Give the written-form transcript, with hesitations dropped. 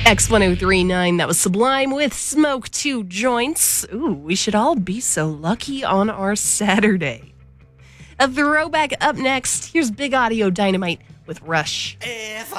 X1039, that was Sublime with Smoke 2 Joints. Ooh, we should all be so lucky on our Saturday. A throwback up next. Here's Big Audio Dynamite with Rush.